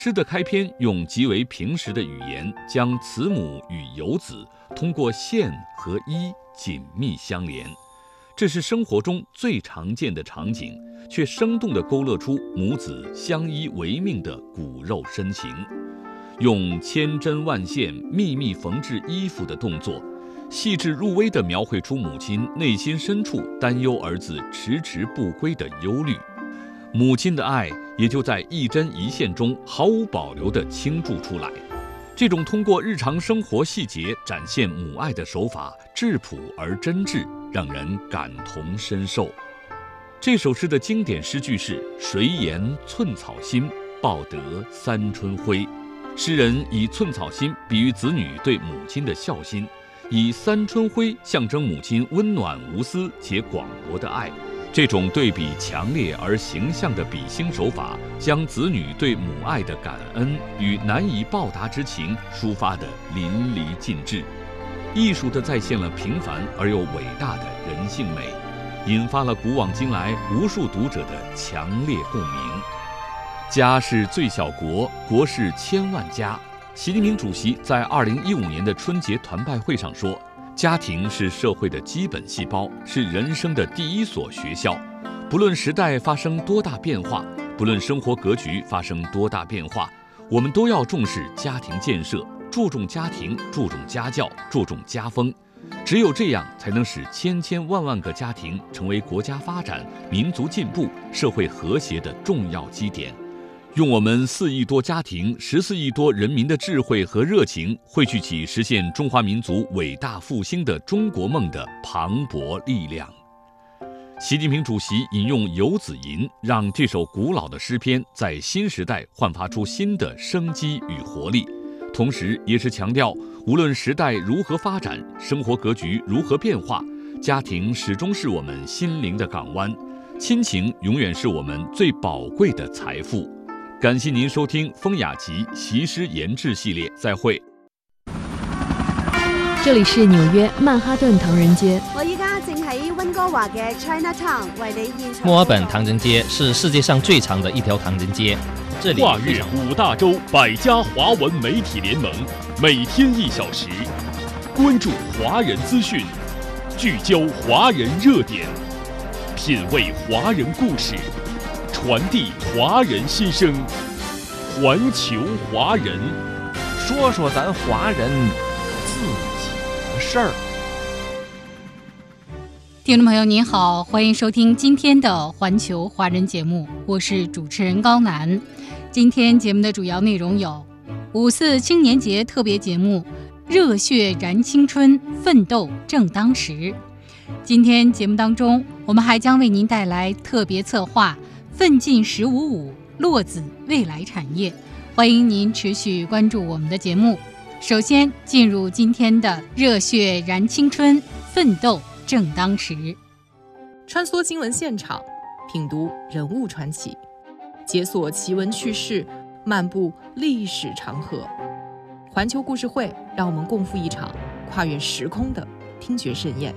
诗的开篇用极为平实的语言，将慈母与游子通过线和衣紧密相连。这是生活中最常见的场景，却生动地勾勒出母子相依为命的骨肉深情。用千针万线秘密缝制衣服的动作，细致入微地描绘出母亲内心深处担忧儿子迟迟不归的忧虑。母亲的爱也就在一针一线中毫无保留地倾注出来。这种通过日常生活细节展现母爱的手法，质朴而真挚，让人感同身受。这首诗的经典诗句是“谁言寸草心，报得三春晖”。诗人以寸草心比喻子女对母亲的孝心，以三春晖象征母亲温暖无私且广博的爱。这种对比强烈而形象的比兴手法，将子女对母爱的感恩与难以报答之情抒发得淋漓尽致，艺术地再现了平凡而又伟大的人性美，引发了古往今来无数读者的强烈共鸣。家是最小国，国是千万家。习近平主席在2015年的春节团拜会上说，家庭是社会的基本细胞，是人生的第一所学校。不论时代发生多大变化，不论生活格局发生多大变化，我们都要重视家庭建设，注重家庭，注重家教，注重家风。只有这样，才能使千千万万个家庭成为国家发展、民族进步、社会和谐的重要基点。用我们4亿多家庭、14亿多人民的智慧和热情，汇聚起实现中华民族伟大复兴的中国梦的磅礴力量。习近平主席引用《游子吟》，让这首古老的诗篇在新时代焕发出新的生机与活力，同时也是强调，无论时代如何发展，生活格局如何变化，家庭始终是我们心灵的港湾，亲情永远是我们最宝贵的财富。感谢您收听风雅集习诗研制系列，再会。 这里是纽约曼哈顿唐人街。 我依家正喺温哥華嘅 Chinatown 為你現場。 墨爾本唐人街是世界上最長的一條唐人街，這裡跨越5大洲100家華文媒體聯盟，每天1小時，關注華人資訊，聚焦華人熱點，品味華人故事，傳遞華人心聲，環球華人， 說說咱華人自己的事兒。 听众朋友您好，欢迎收听今天的环球华人节目，我是主持人高楠。今天节目的主要内容有5·4青年节特别节目，热血燃青春，奋斗正当时。今天节目当中，我们还将为您带来特别策划奋进1055落子未来产业，欢迎您持续关注我们的节目。首先进入今天的热血燃青春，奋斗正当时。 穿梭新闻现场，品读人物传奇，解锁奇闻趣事，漫步历史长河。环球故事会，让我们共赴一场跨越时空的听觉盛宴。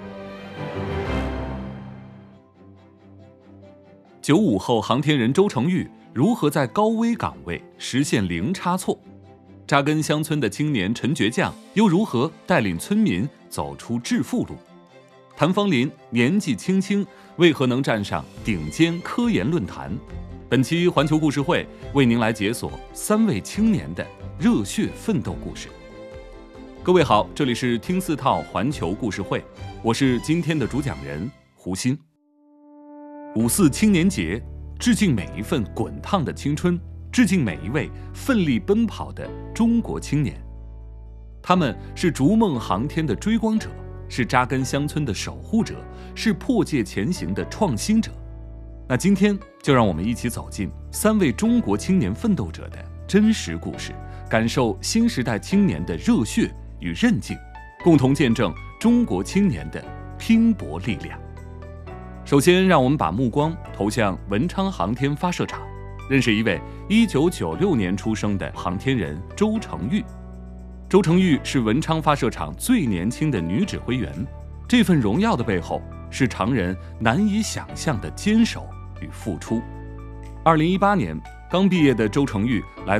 95后航天人周成玉如何在高危岗位实现零差错？扎根乡村的青年陈倔强又如何带领村民走出致富路？谭芳林年纪轻轻，为何能站上顶尖科研论坛？本期环球故事会为您来解锁3位青年的热血奋斗故事。各位好，这里是听4套环球故事会，我是今天的主讲人胡鑫。5·4青年节，致敬每一份滚烫的青春，致敬每一位奋力奔跑的中国青年。他们是逐梦航天的追光者，是扎根乡村的守护者，是破界前行的创新者。那今天就让我们一起走进3位中国青年奋斗者的真实故事，感受新时代青年的热血与韧劲，共同见证中国青年的拼搏力量。首先，让我们把目光投向文昌航天发射场，认识一位1996年出生的航天人周成玉。周成玉是文昌发射场最年轻的女指挥员，这份荣耀的背后是常人难以想象的坚守与付出。2018年， 刚毕业的周成玉来